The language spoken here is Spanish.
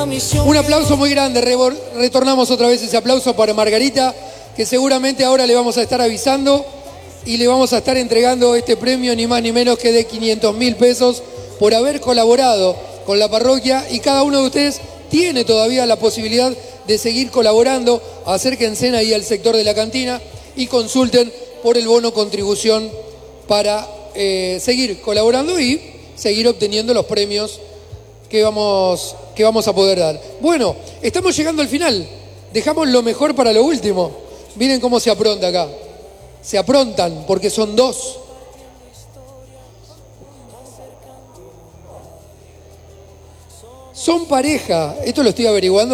Un aplauso muy grande, retornamos otra vez ese aplauso para Margarita, que seguramente ahora le vamos a estar avisando y le vamos a estar entregando este premio ni más ni menos que de 500.000 pesos por haber colaborado con la parroquia, y cada uno de ustedes tiene todavía la posibilidad de seguir colaborando. Acérquense ahí al sector de la cantina y consulten por el bono contribución para seguir colaborando y seguir obteniendo los premios que vamos a poder dar. Bueno, estamos llegando al final. Dejamos lo mejor para lo último. Miren cómo se apronta acá. Se aprontan porque son dos. Son pareja. Esto lo estoy averiguando.